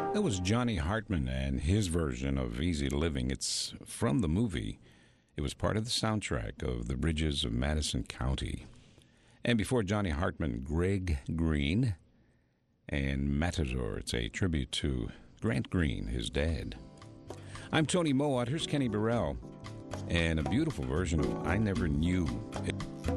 That was Johnny Hartman and his version of Easy Living. It's from the movie. It was part of the soundtrack of The Bridges of Madison County. And before Johnny Hartman, Greg Green and Matador. It's a tribute to Grant Green, his dad. I'm Tony Mowat. Here's Kenny Burrell and a beautiful version of I Never Knew It.